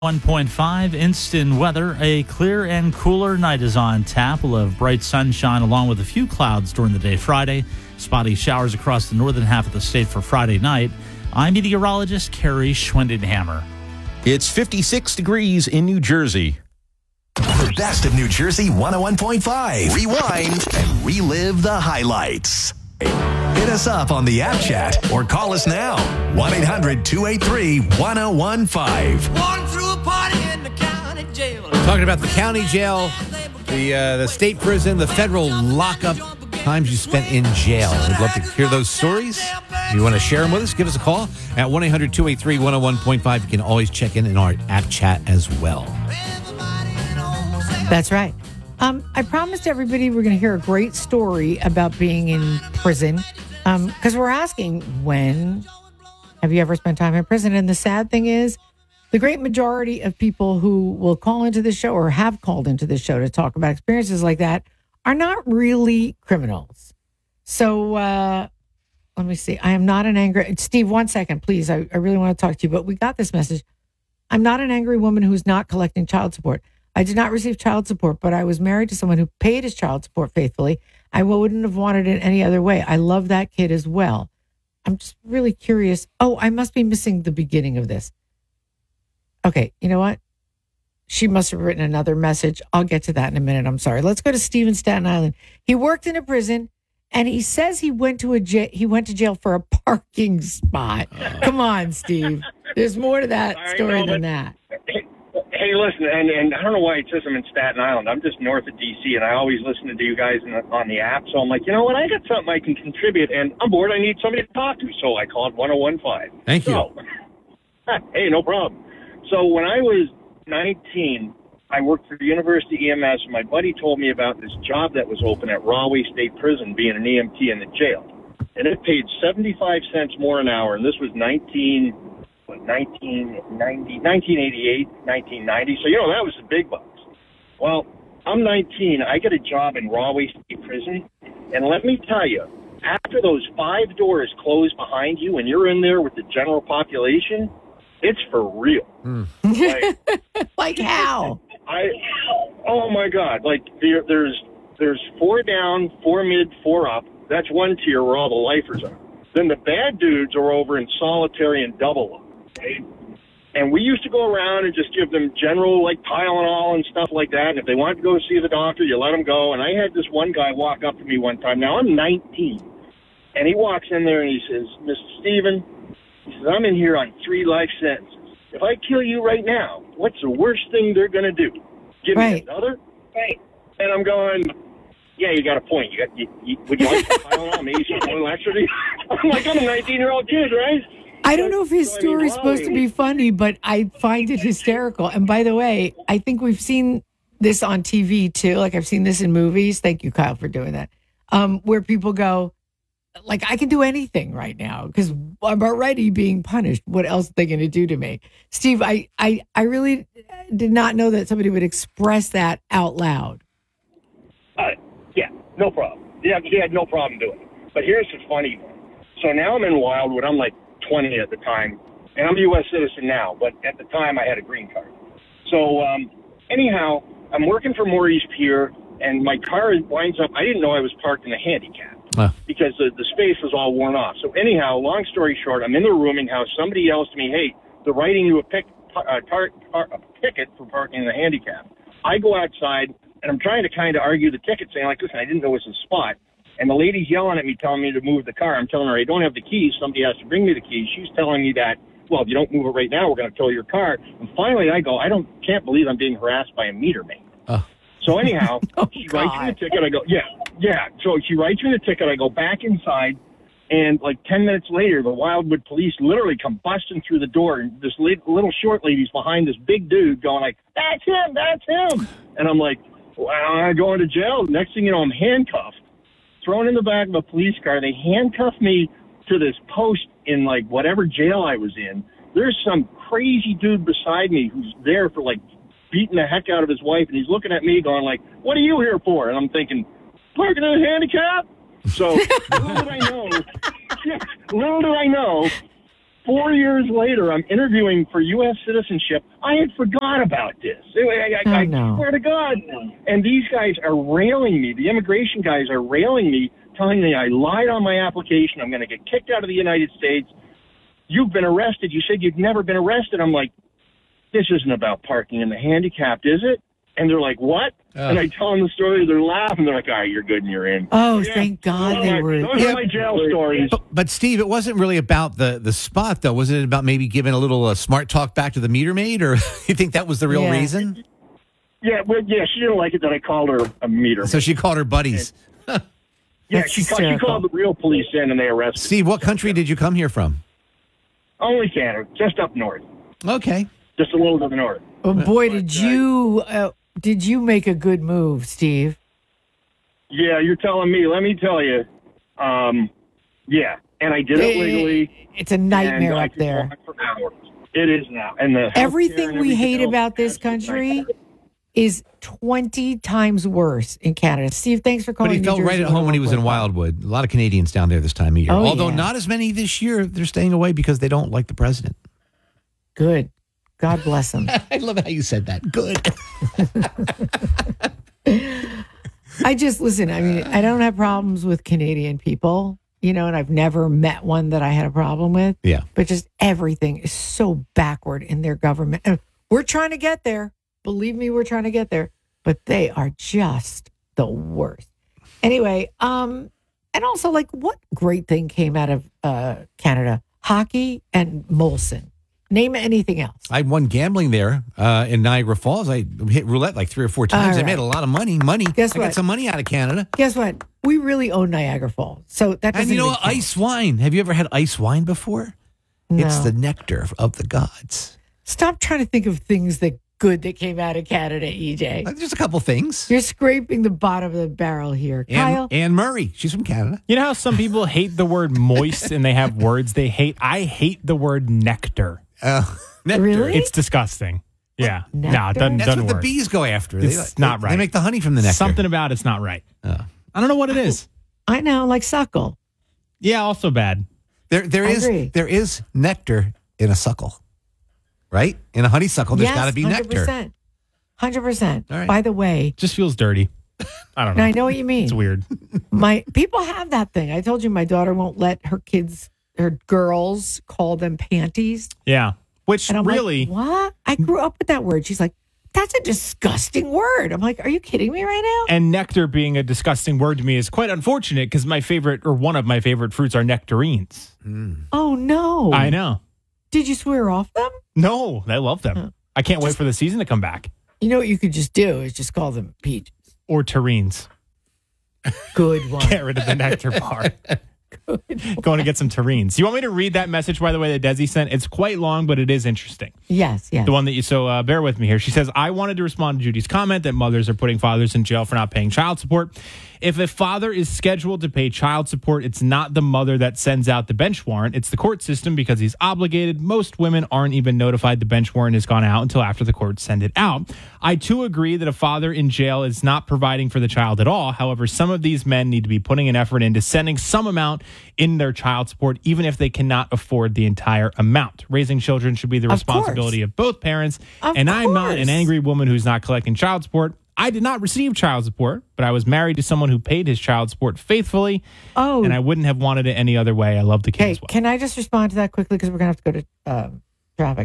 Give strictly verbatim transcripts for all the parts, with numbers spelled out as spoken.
one point five instant weather. A clear and cooler night is on tap. We'll have bright sunshine along with a few clouds during the day Friday. Spotty showers across the northern half of the state for Friday night. I'm meteorologist Carrie Schwendenhammer. It's fifty-six degrees in New Jersey. The best of New Jersey one oh one point five. Rewind and relive the highlights. Hit us up on the app chat or call us now. one eight hundred two eight three one oh one five. Talking about the county jail, the uh, the state prison, the federal lockup, times you spent in jail. We'd love to hear those stories. If you want to share them with us, give us a call at one eight hundred two eight three one oh one point five. You can always check in in our app chat as well. That's right. Um, I promised everybody we're going to hear a great story about being in prison because um, we're asking, when have you ever spent time in prison? And the sad thing is, the great majority of people who will call into the show or have called into the show to talk about experiences like that are not really criminals. So uh, let me see. I am not an angry... Steve, one second, please. I, I really want to talk to you, but we got this message. I'm not an angry woman who's not collecting child support. I did not receive child support, but I was married to someone who paid his child support faithfully. I wouldn't have wanted it any other way. I love that kid as well. I'm just really curious. Oh, I must be missing the beginning of this. Okay, you know what? She must have written another message. I'll get to that in a minute. I'm sorry. Let's go to Steve in Staten Island. He worked in a prison, and he says he went to a j- he went to jail for a parking spot. Come on, Steve. There's more to that story than that. Hey, listen, and, and I don't know why it says I'm in Staten Island. I'm just north of D C, and I always listen to you guys in the, on the app. So I'm like, you know what? I got something I can contribute, and I'm bored. I need somebody to talk to. So I called one oh one point five. Thank you. So, hey, no problem. So when I was nineteen, I worked for the University E M S, and my buddy told me about this job that was open at Rahway State Prison, being an E M T in the jail. And it paid seventy-five cents more an hour, and this was nineteen... nineteen ninety, nineteen eighty-eight, nineteen ninety. So, you know, that was the big bucks. Well, I'm nineteen. I get a job in Rahway State Prison. And let me tell you, after those five doors close behind you and you're in there with the general population, it's for real. Mm. Like, like how? I, oh, my God. Like, there, there's, there's four down, four mid, four up. That's one tier where all the lifers are. Then the bad dudes are over in solitary and double up. Okay? And we used to go around and just give them general, like, Tylenol and stuff like that. And if they wanted to go see the doctor, you let them go. And I had this one guy walk up to me one time. Now, I'm nineteen. And he walks in there and he says, Mister Steven, he says, I'm in here on three life sentences. If I kill you right now, what's the worst thing they're going to do? Give right. me another? Right. And I'm going... Yeah, you got a point. You got. You, you, would you like some Tylenol? Maybe some more laxity? I'm like, I'm a nineteen-year-old kid, right? I don't know if his So, I mean, story is why? supposed to be funny, but I find it hysterical. And by the way, I think we've seen this on T V too. Like I've seen this in movies. Thank you, Kyle, for doing that. Um, where people go, like, I can do anything right now because I'm already being punished. What else are they going to do to me? Steve, I, I, I really did not know that somebody would express that out loud. Uh, yeah, no problem. Yeah, he had no problem doing it. But here's the funny thing. So now I'm in Wildwood. I'm like twenty at the time, and I'm a U S citizen now. But at the time, I had a green card. So um, anyhow, I'm working for Maurice Pier, and my car winds up. I didn't know I was parked in a handicap Huh. because the, the space was all worn off. So anyhow, long story short, I'm in the rooming house. Somebody yells to me, "Hey, they're writing you a, pick, uh, tar, tar, a ticket for parking in the handicap." I go outside. And I'm trying to kind of argue the ticket, saying, like, listen, I didn't know it was a spot. And the lady's yelling at me, telling me to move the car. I'm telling her I don't have the keys. Somebody has to bring me the keys. She's telling me that, well, if you don't move it right now, we're going to tow your car. And finally, I go, I don't can't believe I'm being harassed by a meter maid. Oh. So anyhow, Oh, she God. writes me the ticket. I go, yeah, yeah. So she writes me the ticket. I go back inside. And like ten minutes later, the Wildwood police literally come busting through the door. And this little short lady's behind this big dude going like, that's him, that's him. And I'm like, well, I'm going to jail. Next thing you know, I'm handcuffed, thrown in the back of a police car. They handcuffed me to this post in, like, whatever jail I was in. There's some crazy dude beside me who's there for, like, beating the heck out of his wife, and he's looking at me going, like, what are you here for? And I'm thinking, parking in a handicap? So little did I know, little did I know Four years later, I'm interviewing for U S citizenship. I had forgot about this. I, I, Oh, I no. swear to God. And these guys are railing me. The immigration guys are railing me, telling me I lied on my application. I'm going to get kicked out of the United States. You've been arrested. You said you'd never been arrested. I'm like, this isn't about parking in the handicapped, is it? And they're like, what? Oh. And I tell them the story. They're laughing. They're like, all right, you're good and you're in. Oh, Yeah. thank God Those they are my- were. Those Yeah. are my jail stories. But, but Steve, it wasn't really about the, the spot, though. Wasn't it about maybe giving a little uh, smart talk back to the meter maid? Or you think that was the real Yeah. reason? Yeah, well, yeah, she didn't like it that I called her a meter. So she called her buddies. yeah, That's she, called, she hysterical. called the real police in and they arrested Steve, what country did you come here from? Only Canada, just up north, Okay. just a little to the north. Oh, boy, did you uh, did you make a good move, Steve? Yeah, you're telling me. Let me tell you. Um, yeah, and I did it legally. It's a nightmare and I up could there. walk for hours. It is now, and the healthcare Everything and we everything hate else about this is just country nightmare. is twenty times worse in Canada. Steve, thanks for calling. But he New felt right Jersey at home when he was in one oh one point Wildwood. A lot of Canadians down there this time of year. Oh, Although yeah. not as many this year. They're staying away because they don't like the president. five. Good. God bless him. I love how you said that. Good. I just listen. I mean, I don't have problems with Canadian people, you know, and I've never met one that I had a problem with. Yeah. But just everything is so backward in their government. And we're trying to get there. Believe me, we're trying to get there. But they are just the worst. Anyway, um, and also like what great thing came out of uh, Canada? Hockey and Molson. Name anything else. I won gambling there uh, in Niagara Falls. I hit roulette like three or four times. All I made a right. lot of money. Money. Guess I got what? some money out of Canada. Guess what? We really own Niagara Falls. So that doesn't And you know even what? count. Ice wine. Have you ever had ice wine before? It's No. the nectar of the gods. Stop trying to think of things that good that came out of Canada, E J. Uh, There's a couple things. You're scraping the bottom of the barrel here. Kyle, Anne, Anne Murray. She's from Canada. You know how some people hate the word moist and they have words they hate? I hate the word nectar. Uh, nectar. Really? It's disgusting. Yeah. No, it Nectar? doesn't, That's doesn't what the work. bees go after. It's they, not they, right. They make the honey from the nectar. Something about it's not right. Oh. I don't know what it is. I know, like suckle. Yeah, also bad. There, there I is agree. there is nectar in a suckle, right? In a honeysuckle, there's yes, got to be one hundred nectar. percent. one hundred percent. All right. By the way, Just feels dirty. I don't know. I know what you mean. It's weird. My people have that thing. I told you my daughter won't let her kids, her girls, call them panties. Yeah. Which And I'm really, like, what? I grew up with that word. She's like, that's a disgusting word. I'm like, are you kidding me right now? and nectar being a disgusting word to me is quite unfortunate because my favorite, or one of my favorite fruits are nectarines. Oh no. I know. Did you swear off them? No, I love them. Huh. I can't wait for the season to come back. You know what you could just do is just call them peaches. Or terrines. Good one. Get rid of the nectar part. Going to get some terrines. You want me to read that message, by the way, that Desi sent? It's quite long, but it is interesting. Yes, yes. The one that you, so uh, bear with me here. She says, I wanted to respond to Judy's comment that mothers are putting fathers in jail for not paying child support. If a father is scheduled to pay child support, it's not the mother that sends out the bench warrant. It's the court system because he's obligated. Most women aren't even notified the bench warrant has gone out until after the courts send it out. I too agree that a father in jail is not providing for the child at all. However, some of these men need to be putting an effort into sending some amount in their child support, even if they cannot afford the entire amount. Raising children should be the Of responsibility course. of both parents. Of and I'm not an course. angry woman who's not collecting child support. I did not receive child support, but I was married to someone who paid his child support faithfully, Oh, and I wouldn't have wanted it any other way. I love the kid okay. as well. Can I just respond to that quickly because we're gonna have to go to um, traffic?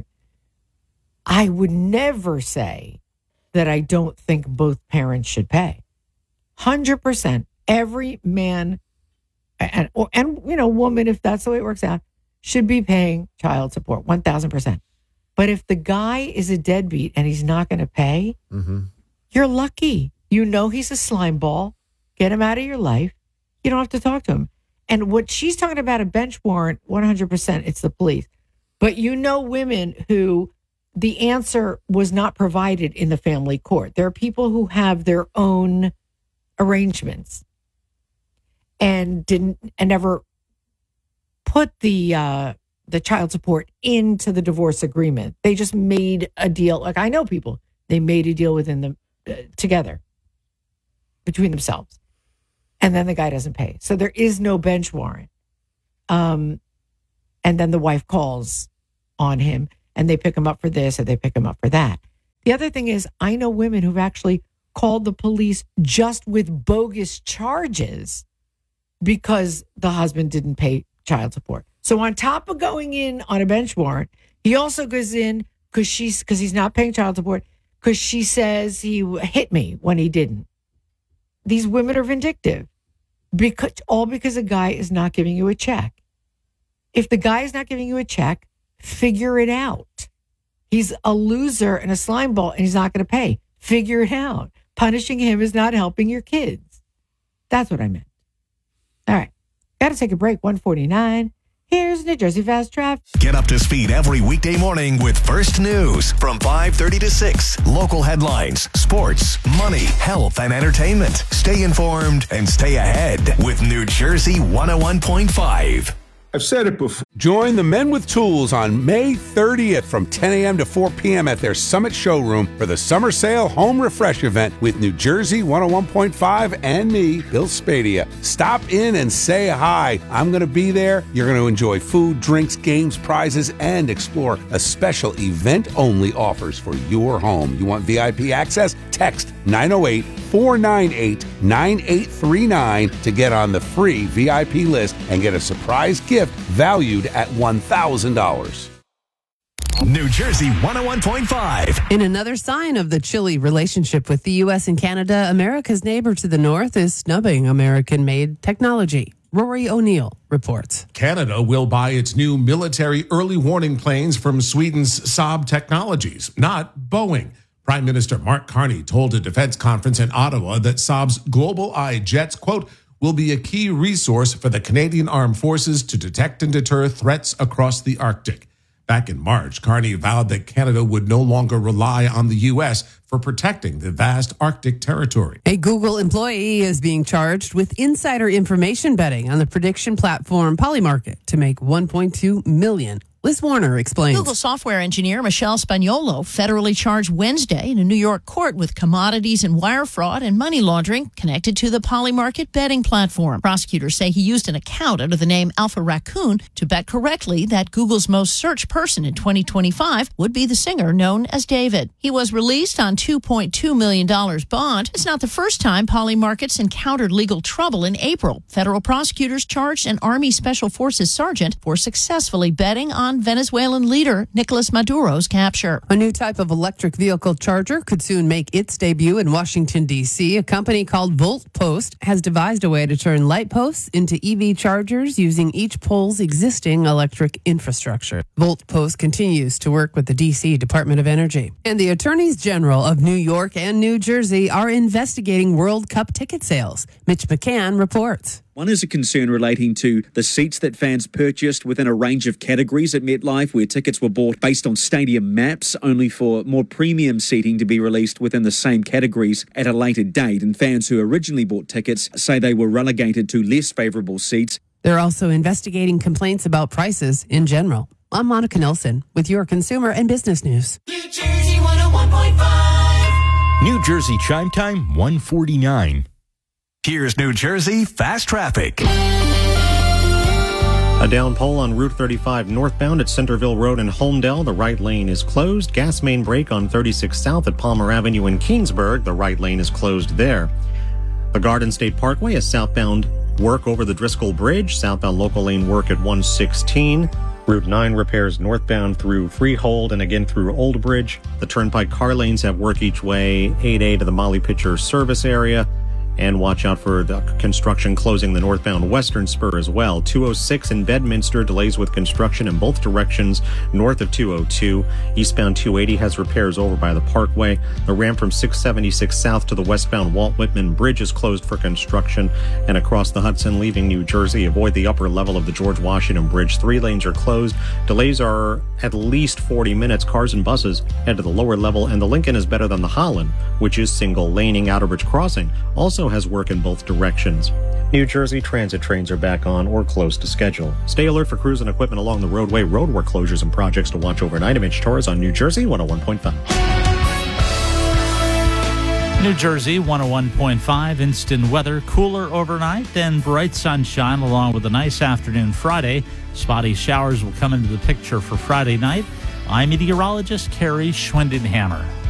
I would never say that I don't think both parents should pay. Hundred percent. Every man and or and you know woman, if that's the way it works out, should be paying child support. One thousand percent. But if the guy is a deadbeat and he's not going to pay, Mm-hmm. you're lucky. You know he's a slime ball. Get him out of your life. You don't have to talk to him. And what she's talking about, a bench warrant, one hundred percent, it's the police. But you know women who the answer was not provided in the family court. There are people who have their own arrangements and didn't and never put the uh, the child support into the divorce agreement. They just made a deal. Like I know people, they made a deal within them uh, together between themselves, and then the guy doesn't pay. So there is no bench warrant. Um, And then the wife calls on him and they pick him up for this or they pick him up for that. The other thing is, I know women who've actually called the police just with bogus charges because the husband didn't pay child support. So on top of going in on a bench warrant, he also goes in because she's because he's not paying child support because she says he hit me when he didn't. These women are vindictive because all because a guy is not giving you a check. If the guy is not giving you a check, figure it out. He's a loser and a slime ball and he's not going to pay. Figure it out. Punishing him is not helping your kids. That's what I meant. All right. Got to take a break. one forty-nine. Here's New Jersey Fast Traffic. Get up to speed every weekday morning with First News from five thirty to six. Local headlines, sports, money, health, and entertainment. Stay informed and stay ahead with New Jersey one oh one point five. I've said it before. Join the Men with Tools on May thirtieth from ten a.m. to four p.m. at their Summit Showroom for the Summer Sale Home Refresh event with New Jersey one oh one point five and me, Bill Spadia. Stop in and say hi. I'm going to be there. You're going to enjoy food, drinks, games, prizes, and explore a special event-only offers for your home. You want V I P access? Text nine oh eight, four nine eight, nine eight three nine to get on the free V I P list and get a surprise gift valued at one thousand dollars. New Jersey one oh one point five. In another sign of the chilly relationship with the U S and Canada, America's neighbor to the north is snubbing American-made technology. Rory O'Neill reports. Canada will buy its new military early warning planes from Sweden's Saab Technologies, not Boeing. Prime Minister Mark Carney told a defense conference in Ottawa that Saab's Global Eye jets, quote, will be a key resource for the Canadian Armed Forces to detect and deter threats across the Arctic. Back in March, Carney vowed that Canada would no longer rely on the U S for protecting the vast Arctic territory. A Google employee is being charged with insider information betting on the prediction platform Polymarket to make one point two million dollars. Liz Warner explains. Google software engineer Michelle Spagnolo federally charged Wednesday in a New York court with commodities and wire fraud and money laundering connected to the Polymarket betting platform. Prosecutors say he used an account under the name Alpha Raccoon to bet correctly that Google's most searched person in twenty twenty-five would be the singer known as David. He was released on two point two million dollars bond. It's not the first time Polymarket's encountered legal trouble. In April, federal prosecutors charged an Army Special Forces sergeant for successfully betting on Venezuelan leader Nicolas Maduro's capture. A new type of electric vehicle charger could soon make its debut in Washington, D C. A company called VoltPost has devised a way to turn light posts into E V chargers using each pole's existing electric infrastructure. VoltPost continues to work with the D C Department of Energy. And the attorneys general of New York and New Jersey are investigating World Cup ticket sales. Mitch McCann reports. One is a concern relating to the seats that fans purchased within a range of categories at MetLife, where tickets were bought based on stadium maps, only for more premium seating to be released within the same categories at a later date. And fans who originally bought tickets say they were relegated to less favourable seats. They're also investigating complaints about prices in general. I'm Monica Nelson with your consumer and business news. New Jersey one oh one point five. New Jersey Chime Time one forty-nine. Here's New Jersey Fast Traffic. A down pole on Route thirty-five northbound at Centerville Road in Holmdel. The right lane is closed. Gas main break on thirty-six South at Palmer Avenue in Keensburg. The right lane is closed there. The Garden State Parkway is southbound work over the Driscoll Bridge. Southbound local lane work at one sixteen. Route nine repairs northbound through Freehold and again through Old Bridge. The Turnpike car lanes have work each way. eight A to the Molly Pitcher service area. And watch out for the construction closing the northbound western spur as well. two oh six in Bedminster, delays with construction in both directions north of two oh two. Eastbound two eighty has repairs over by the Parkway. The ramp from six seventy-six south to the westbound Walt Whitman Bridge is closed for construction. And across the Hudson leaving New Jersey, avoid the upper level of the George Washington Bridge. Three lanes are closed. Delays are at least forty minutes. Cars and buses head to the lower level, and the Lincoln is better than the Holland, which is single laning. Outerbridge Crossing also has work in both directions. New Jersey Transit trains are back on or close to schedule. Stay alert for crews and equipment along the roadway, roadwork closures and projects to watch overnight. I'm Mitch Torres on New Jersey one oh one point five. New Jersey, one oh one point five, instant weather, cooler overnight, then bright sunshine along with a nice afternoon Friday. Spotty showers will come into the picture for Friday night. I'm meteorologist Carrie Schwendenhammer.